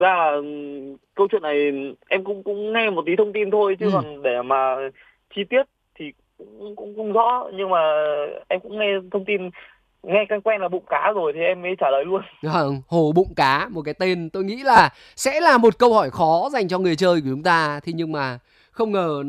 Ra là câu chuyện này em cũng cũng nghe một tí thông tin thôi, chứ Ừ. còn để mà chi tiết thì cũng không rõ, nhưng mà em cũng nghe thông tin, nghe quen quen là bụng cá rồi thì em mới trả lời luôn. Hồ bụng cá, một cái tên tôi nghĩ là sẽ là một câu hỏi khó dành cho người chơi của chúng ta. Thế nhưng mà không ngờ